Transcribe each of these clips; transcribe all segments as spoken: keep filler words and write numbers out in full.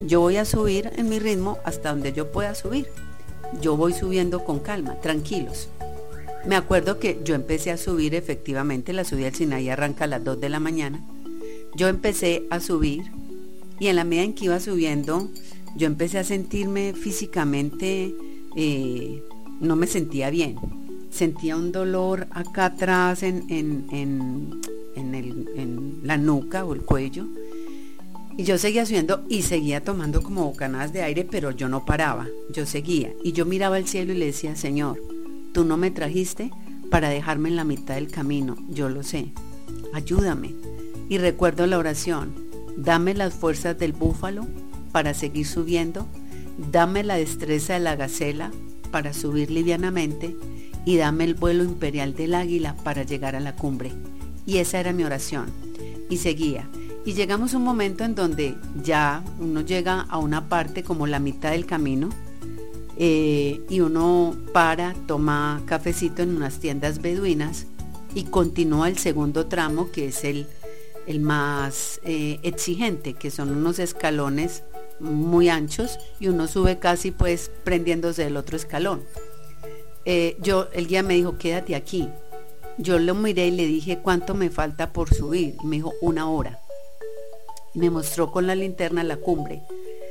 Yo voy a subir en mi ritmo hasta donde yo pueda subir. Yo voy subiendo con calma, tranquilos. Me acuerdo que yo empecé a subir, efectivamente, la subida del Sinaí arranca a las dos de la mañana. Yo empecé a subir y en la medida en que iba subiendo, yo empecé a sentirme físicamente, eh, no me sentía bien. Sentía un dolor acá atrás en, en, en, en, el, en la nuca o el cuello. Y yo seguía subiendo y seguía tomando como bocanadas de aire, pero yo no paraba, yo seguía. Y yo miraba al cielo y le decía, Señor, tú no me trajiste para dejarme en la mitad del camino, yo lo sé, ayúdame. Y recuerdo la oración, dame las fuerzas del búfalo para seguir subiendo, dame la destreza de la gacela para subir livianamente y dame el vuelo imperial del águila para llegar a la cumbre. Y esa era mi oración. Y seguía. Y llegamos a un momento en donde ya uno llega a una parte como la mitad del camino eh, y uno para, toma cafecito en unas tiendas beduinas y continúa el segundo tramo, que es el, el más eh, exigente, que son unos escalones muy anchos y uno sube casi pues prendiéndose del otro escalón. Eh, yo, el guía me dijo, quédate aquí. Yo lo miré y le dije, ¿cuánto me falta por subir? Y me dijo, una hora. Me mostró con la linterna la cumbre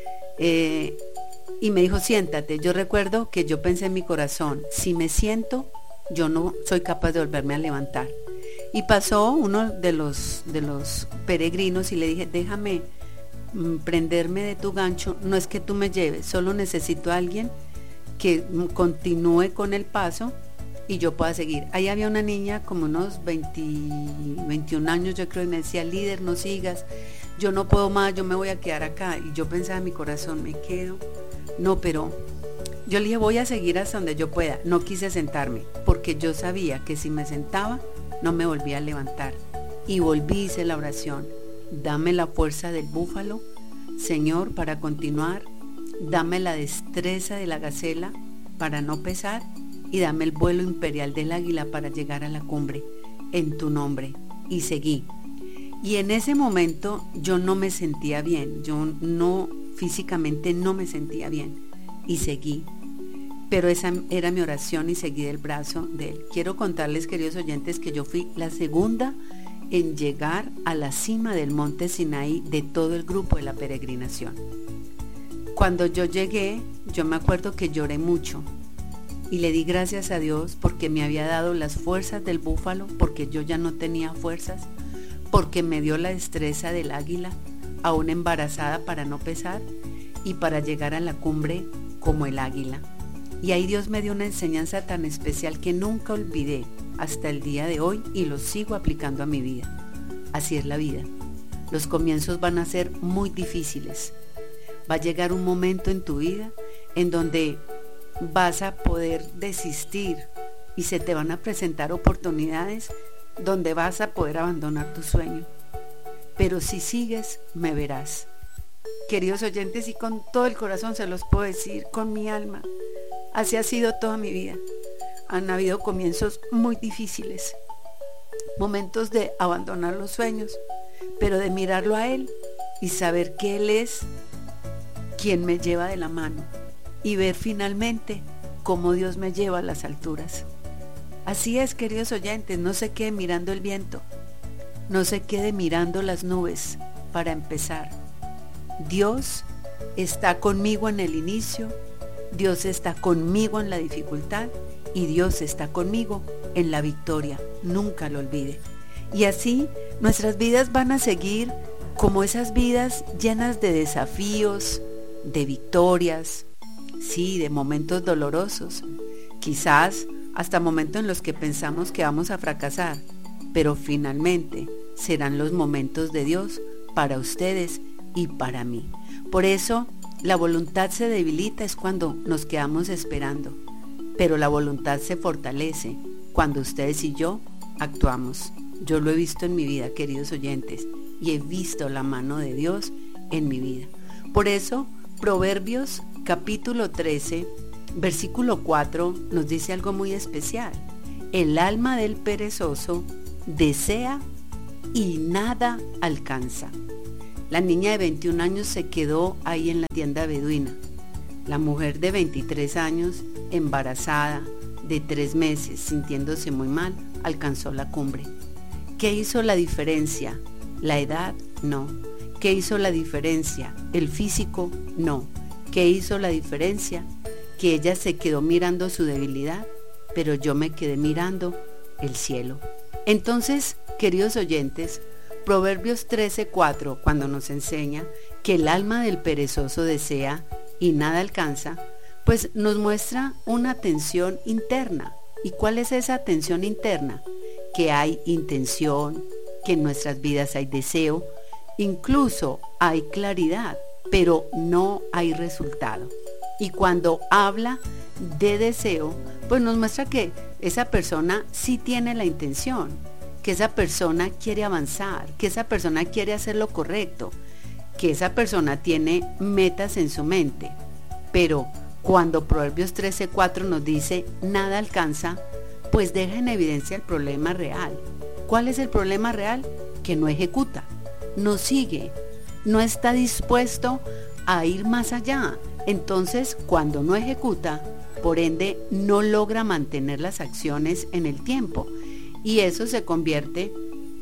eh, y me dijo, siéntate. Yo recuerdo que yo pensé en mi corazón, si me siento, yo no soy capaz de volverme a levantar. Y pasó uno de los, de los peregrinos y le dije, déjame mm, prenderme de tu gancho, no es que tú me lleves, solo necesito a alguien que mm, continúe con el paso y yo pueda seguir. Ahí había una niña como unos veinte, veintiún años, yo creo, y me decía, líder, no sigas, yo no puedo más, yo me voy a quedar acá. Y yo pensaba en mi corazón, me quedo. No, pero yo le dije, voy a seguir hasta donde yo pueda. No quise sentarme, porque yo sabía que si me sentaba, no me volvía a levantar. Y volví, hice la oración. Dame la fuerza del búfalo, Señor, para continuar. Dame la destreza de la gacela para no pesar. Y dame el vuelo imperial del águila para llegar a la cumbre. En tu nombre. Y seguí. Y en ese momento yo no me sentía bien, yo no, físicamente no me sentía bien y seguí. Pero esa era mi oración y seguí del brazo de él. Quiero contarles, queridos oyentes, que yo fui la segunda en llegar a la cima del monte Sinaí de todo el grupo de la peregrinación. Cuando yo llegué, yo me acuerdo que lloré mucho y le di gracias a Dios porque me había dado las fuerzas del búfalo, porque yo ya no tenía fuerzas, porque me dio la destreza del águila, aún embarazada, para no pesar y para llegar a la cumbre como el águila. Y ahí Dios me dio una enseñanza tan especial que nunca olvidé hasta el día de hoy y lo sigo aplicando a mi vida. Así es la vida. Los comienzos van a ser muy difíciles. Va a llegar un momento en tu vida en donde vas a poder desistir y se te van a presentar oportunidades donde vas a poder abandonar tu sueño. Pero si sigues, me verás. Queridos oyentes, y con todo el corazón se los puedo decir, con mi alma, así ha sido toda mi vida. Han habido comienzos muy difíciles, momentos de abandonar los sueños, pero de mirarlo a Él y saber que Él es quien me lleva de la mano y ver finalmente cómo Dios me lleva a las alturas. Así es, queridos oyentes, no se quede mirando el viento, no se quede mirando las nubes. Para empezar, Dios está conmigo en el inicio, Dios está conmigo en la dificultad y Dios está conmigo en la victoria. Nunca lo olvide. Y así nuestras vidas van a seguir como esas vidas llenas de desafíos, de victorias, sí, de momentos dolorosos, quizás hasta momentos en los que pensamos que vamos a fracasar, pero finalmente serán los momentos de Dios para ustedes y para mí. Por eso la voluntad se debilita es cuando nos quedamos esperando, pero la voluntad se fortalece cuando ustedes y yo actuamos. Yo lo he visto en mi vida, queridos oyentes, y he visto la mano de Dios en mi vida. Por eso, Proverbios capítulo trece, versículo cuatro nos dice algo muy especial. El alma del perezoso desea y nada alcanza. La niña de veintiún años se quedó ahí en la tienda beduina. La mujer de veintitrés años, embarazada, de tres meses, sintiéndose muy mal, alcanzó la cumbre. ¿Qué hizo la diferencia? ¿La edad? No. ¿Qué hizo la diferencia? ¿El físico? No. ¿Qué hizo la diferencia? Que ella se quedó mirando su debilidad, pero yo me quedé mirando el cielo. Entonces, queridos oyentes, Proverbios trece cuatro, cuando nos enseña que el alma del perezoso desea y nada alcanza, pues nos muestra una tensión interna. ¿Y cuál es esa tensión interna? Que hay intención, que en nuestras vidas hay deseo, incluso hay claridad, pero no hay resultado. Y cuando habla de deseo, pues nos muestra que esa persona sí tiene la intención, que esa persona quiere avanzar, que esa persona quiere hacer lo correcto, que esa persona tiene metas en su mente. Pero cuando Proverbios trece cuatro nos dice nada alcanza, pues deja en evidencia el problema real. ¿Cuál es el problema real? Que no ejecuta, no sigue, no está dispuesto a ir más allá. Entonces, cuando no ejecuta, por ende, no logra mantener las acciones en el tiempo. Y eso se convierte,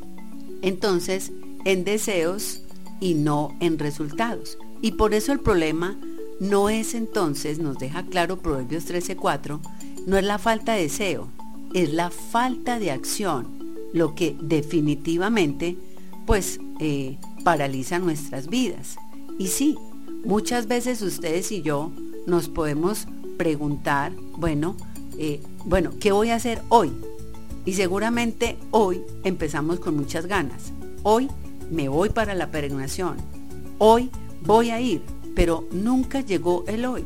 entonces, en deseos y no en resultados. Y por eso el problema no es entonces, nos deja claro Proverbios trece cuatro, no es la falta de deseo, es la falta de acción, lo que definitivamente, pues, eh, paraliza nuestras vidas. Y sí, muchas veces ustedes y yo nos podemos preguntar, bueno, eh, bueno, ¿qué voy a hacer hoy? Y seguramente hoy empezamos con muchas ganas. Hoy me voy para la peregrinación. Hoy voy a ir, pero nunca llegó el hoy.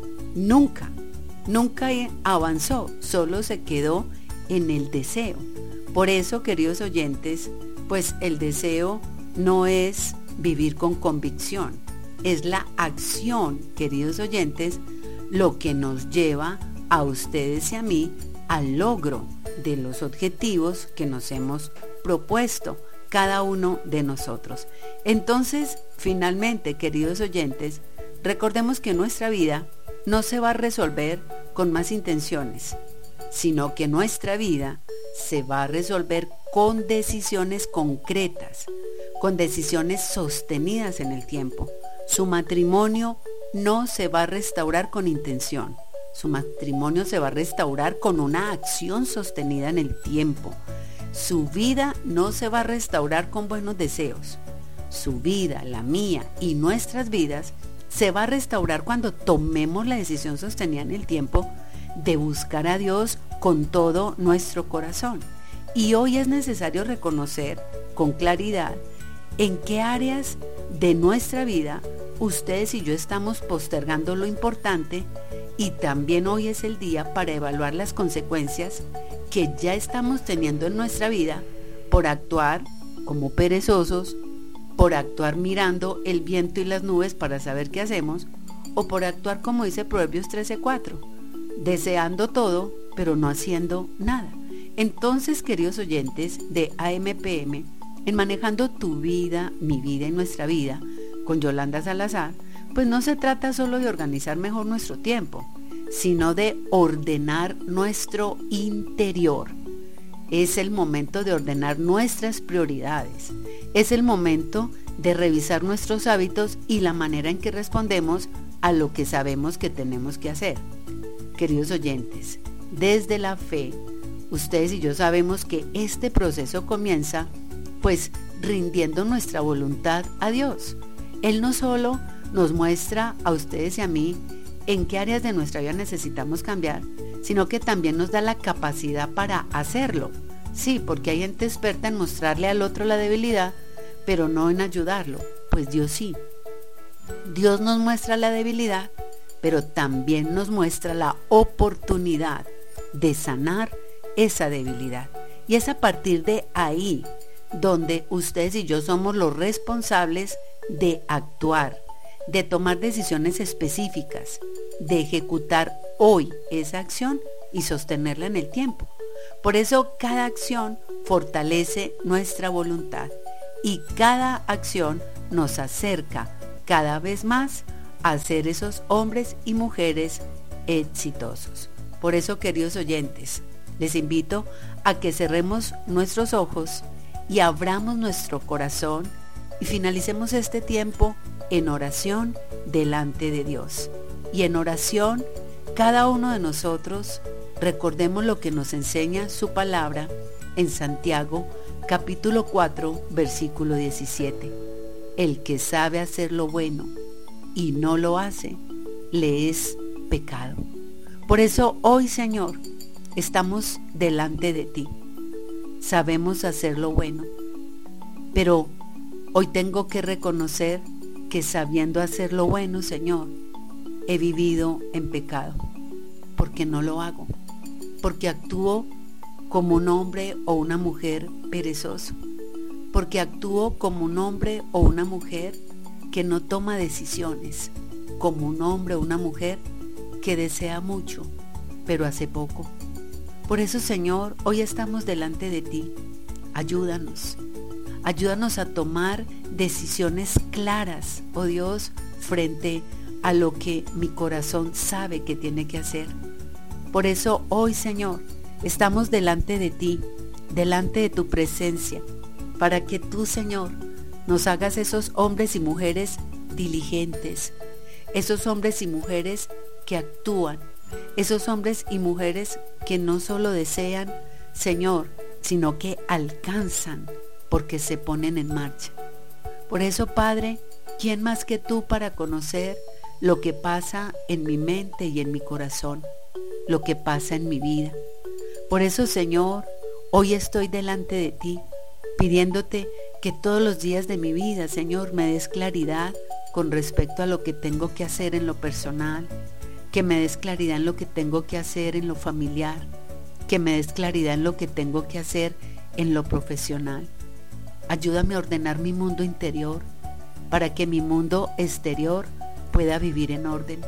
Nunca, nunca avanzó, solo se quedó en el deseo. Por eso, queridos oyentes, pues el deseo no es vivir con convicción. Es la acción, queridos oyentes, lo que nos lleva a ustedes y a mí al logro de los objetivos que nos hemos propuesto, cada uno de nosotros. Entonces, finalmente, queridos oyentes, recordemos que nuestra vida no se va a resolver con más intenciones, sino que nuestra vida se va a resolver con decisiones concretas, con decisiones sostenidas en el tiempo. Su matrimonio no se va a restaurar con intención. Su matrimonio se va a restaurar con una acción sostenida en el tiempo. Su vida no se va a restaurar con buenos deseos. Su vida, la mía y nuestras vidas se va a restaurar cuando tomemos la decisión sostenida en el tiempo de buscar a Dios con todo nuestro corazón. Y hoy es necesario reconocer con claridad en qué áreas de nuestra vida ustedes y yo estamos postergando lo importante, y también hoy es el día para evaluar las consecuencias que ya estamos teniendo en nuestra vida por actuar como perezosos, por actuar mirando el viento y las nubes para saber qué hacemos, o por actuar como dice Proverbios trece cuatro, deseando todo pero no haciendo nada. Entonces, queridos oyentes de A M P M, en Manejando tu vida, mi vida y nuestra vida, con Yolanda Salazar, pues no se trata solo de organizar mejor nuestro tiempo, sino de ordenar nuestro interior. Es el momento de ordenar nuestras prioridades. Es el momento de revisar nuestros hábitos y la manera en que respondemos a lo que sabemos que tenemos que hacer. Queridos oyentes, desde la fe, ustedes y yo sabemos que este proceso comienza, pues, rindiendo nuestra voluntad a Dios. Él no solo nos muestra a ustedes y a mí en qué áreas de nuestra vida necesitamos cambiar, sino que también nos da la capacidad para hacerlo. Sí, porque hay gente experta en mostrarle al otro la debilidad, pero no en ayudarlo. Pues Dios sí. Dios nos muestra la debilidad, pero también nos muestra la oportunidad de sanar esa debilidad. Y es a partir de ahí donde ustedes y yo somos los responsables de actuar, de tomar decisiones específicas, de ejecutar hoy esa acción y sostenerla en el tiempo. Por eso cada acción fortalece nuestra voluntad y cada acción nos acerca cada vez más a ser esos hombres y mujeres exitosos. Por eso, queridos oyentes, les invito a que cerremos nuestros ojos y abramos nuestro corazón y finalicemos este tiempo en oración delante de Dios. Y en oración, cada uno de nosotros recordemos lo que nos enseña su palabra en Santiago, capítulo cuatro, versículo diecisiete. El que sabe hacer lo bueno y no lo hace, le es pecado. Por eso hoy, Señor, estamos delante de ti. Sabemos hacer lo bueno, pero hoy tengo que reconocer que sabiendo hacer lo bueno, Señor, he vivido en pecado, porque no lo hago, porque actúo como un hombre o una mujer perezoso, porque actúo como un hombre o una mujer que no toma decisiones, como un hombre o una mujer que desea mucho, pero hace poco. Por eso, Señor, hoy estamos delante de ti. Ayúdanos, ayúdanos a tomar decisiones claras, oh Dios, frente a lo que mi corazón sabe que tiene que hacer. Por eso hoy, Señor, estamos delante de ti, delante de tu presencia, para que tú, Señor, nos hagas esos hombres y mujeres diligentes, esos hombres y mujeres que actúan, esos hombres y mujeres que no solo desean, Señor, sino que alcanzan porque se ponen en marcha. Por eso, Padre, ¿quién más que tú para conocer lo que pasa en mi mente y en mi corazón, lo que pasa en mi vida? Por eso, Señor, hoy estoy delante de ti, pidiéndote que todos los días de mi vida, Señor, me des claridad con respecto a lo que tengo que hacer en lo personal, que me des claridad en lo que tengo que hacer en lo familiar, que me des claridad en lo que tengo que hacer en lo profesional. Ayúdame a ordenar mi mundo interior para que mi mundo exterior pueda vivir en orden.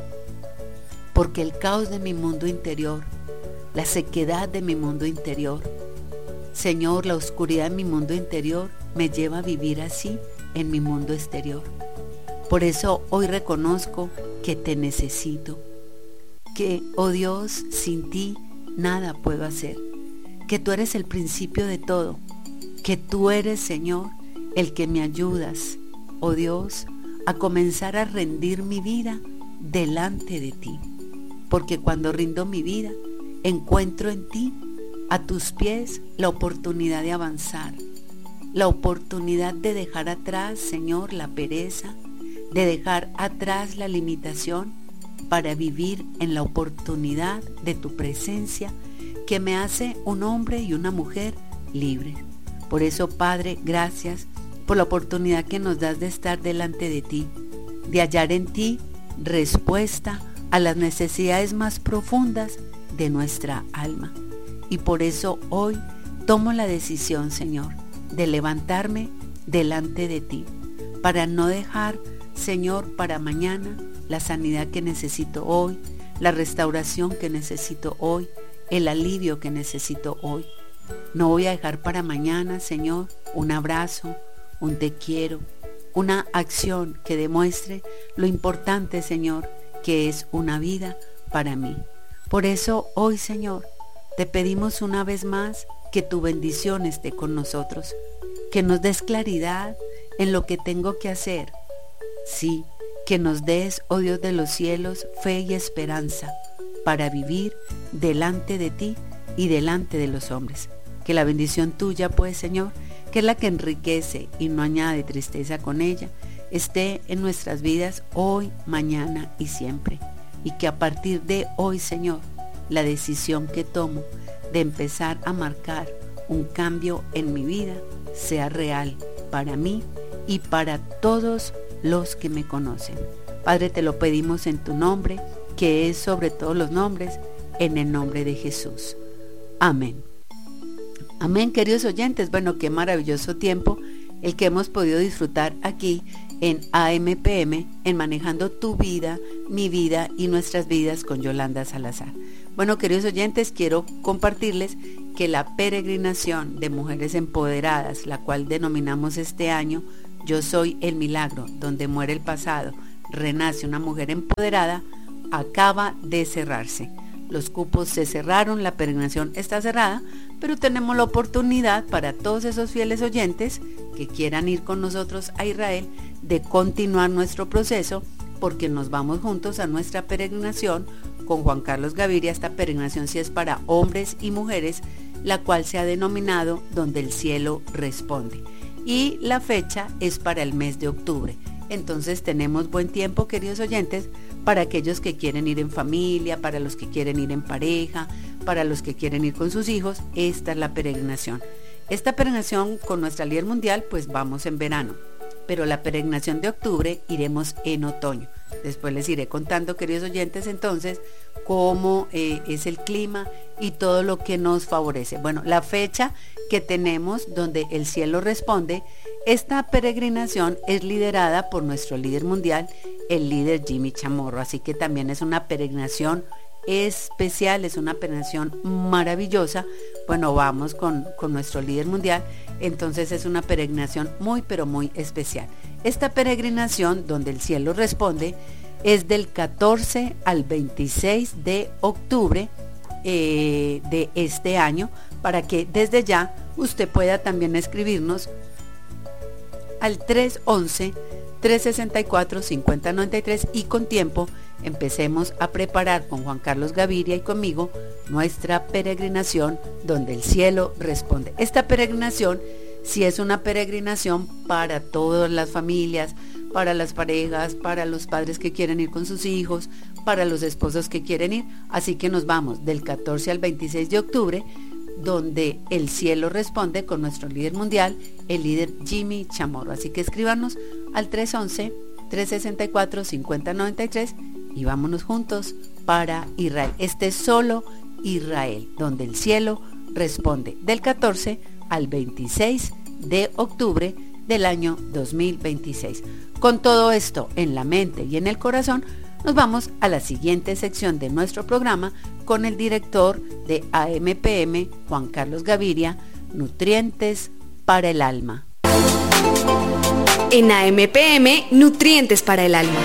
Porque el caos de mi mundo interior, la sequedad de mi mundo interior, Señor, la oscuridad de mi mundo interior me lleva a vivir así en mi mundo exterior. Por eso hoy reconozco que te necesito, que, oh Dios, sin ti nada puedo hacer, que tú eres el principio de todo, que tú eres, Señor, el que me ayudas, oh Dios, a comenzar a rendir mi vida delante de ti, porque cuando rindo mi vida, encuentro en ti, a tus pies, la oportunidad de avanzar, la oportunidad de dejar atrás, Señor, la pereza, de dejar atrás la limitación para vivir en la oportunidad de tu presencia que me hace un hombre y una mujer libres. Por eso, Padre, gracias por la oportunidad que nos das de estar delante de ti, de hallar en ti respuesta a las necesidades más profundas de nuestra alma. Y por eso hoy tomo la decisión, Señor, de levantarme delante de ti, para no dejar, Señor, para mañana la sanidad que necesito hoy, la restauración que necesito hoy, el alivio que necesito hoy. No voy a dejar para mañana, Señor, un abrazo, un te quiero, una acción que demuestre lo importante, Señor, que es una vida para mí. Por eso hoy, Señor, te pedimos una vez más que tu bendición esté con nosotros, que nos des claridad en lo que tengo que hacer. Sí, que nos des, oh Dios de los cielos, fe y esperanza para vivir delante de ti y delante de los hombres. Que la bendición tuya, pues, Señor, que es la que enriquece y no añade tristeza con ella, esté en nuestras vidas hoy, mañana y siempre. Y que a partir de hoy, Señor, la decisión que tomo de empezar a marcar un cambio en mi vida sea real para mí y para todos los que me conocen. Padre, te lo pedimos en tu nombre, que es sobre todos los nombres, en el nombre de Jesús. Amén. Amén, queridos oyentes. Bueno, qué maravilloso tiempo el que hemos podido disfrutar aquí en A M P M, en Manejando tu Vida, mi vida y nuestras vidas con Yolanda Salazar. Bueno, queridos oyentes, quiero compartirles que la peregrinación de mujeres empoderadas, la cual denominamos este año Yo soy el milagro, donde muere el pasado, renace una mujer empoderada, acaba de cerrarse. Los cupos se cerraron, la peregrinación está cerrada, pero tenemos la oportunidad para todos esos fieles oyentes que quieran ir con nosotros a Israel de continuar nuestro proceso, porque nos vamos juntos a nuestra peregrinación con Juan Carlos Gaviria. Esta peregrinación sí es para hombres y mujeres, la cual se ha denominado Donde el cielo responde. Y la fecha es para el mes de octubre. Entonces tenemos buen tiempo, queridos oyentes, para aquellos que quieren ir en familia, para los que quieren ir en pareja, para los que quieren ir con sus hijos. Esta es la peregrinación. Esta peregrinación con nuestra líder mundial, pues vamos en verano, pero la peregrinación de octubre iremos en otoño. Después les iré contando, queridos oyentes, entonces, cómo eh, es el clima y todo lo que nos favorece. Bueno, la fecha que tenemos Donde el cielo responde, esta peregrinación es liderada por nuestro líder mundial, el líder Jimmy Chamorro, así que también es una peregrinación especial, es una peregrinación maravillosa. Bueno, vamos con, con nuestro líder mundial, entonces es una peregrinación muy pero muy especial. Esta peregrinación Donde el cielo responde es del catorce al veintiséis de octubre eh, de este año, para que desde ya usted pueda también escribirnos al tres once, tres sesenta y cuatro, cincuenta noventa y tres y con tiempo empecemos a preparar con Juan Carlos Gaviria y conmigo nuestra peregrinación Donde el cielo responde. Esta peregrinación sí es una peregrinación para todas las familias, para las parejas, para los padres que quieren ir con sus hijos, para los esposos que quieren ir, así que nos vamos del catorce al veintiséis de octubre, Donde el cielo responde con nuestro líder mundial, el líder Jimmy Chamorro. Así que escríbanos al tres once, tres sesenta y cuatro, cincuenta noventa y tres y vámonos juntos para Israel. Este es solo Israel, Donde el cielo responde, del catorce al veintiséis de octubre del año dos mil veintiséis. Con todo esto en la mente y en el corazón, nos vamos a la siguiente sección de nuestro programa con el director de A M P M, Juan Carlos Gaviria, Nutrientes para el Alma. En A M P M, Nutrientes para el Alma.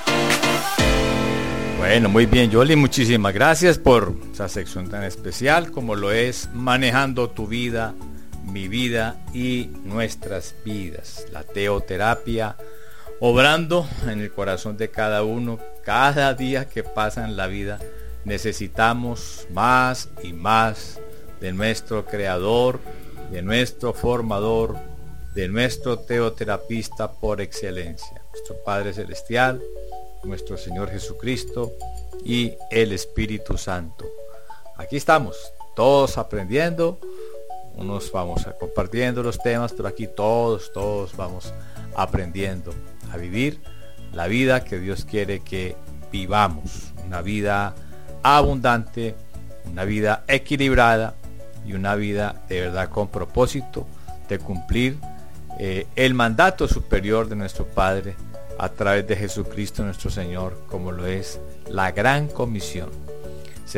Bueno, muy bien, Yoli, muchísimas gracias por esa sección tan especial como lo es Manejando tu vida, mi vida y nuestras vidas. La teoterapia obrando en el corazón de cada uno. Cada día que pasa en la vida necesitamos más y más de nuestro creador, de nuestro formador, de nuestro teoterapista por excelencia, nuestro Padre Celestial, nuestro Señor Jesucristo y el Espíritu Santo. Aquí estamos, todos aprendiendo, unos vamos a compartiendo los temas, pero aquí todos, todos vamos aprendiendo a vivir la vida que Dios quiere que vivamos, una vida abundante, una vida equilibrada y una vida de verdad con propósito de cumplir eh, el mandato superior de nuestro Padre a través de Jesucristo nuestro Señor, como lo es la gran comisión.